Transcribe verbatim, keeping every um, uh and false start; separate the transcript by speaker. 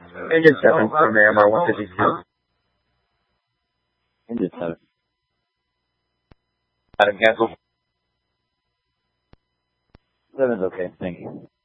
Speaker 1: Engine seven from A M R one fifty-two.
Speaker 2: Engine seven.
Speaker 1: Adam cancel.
Speaker 2: Seven's okay, thank you.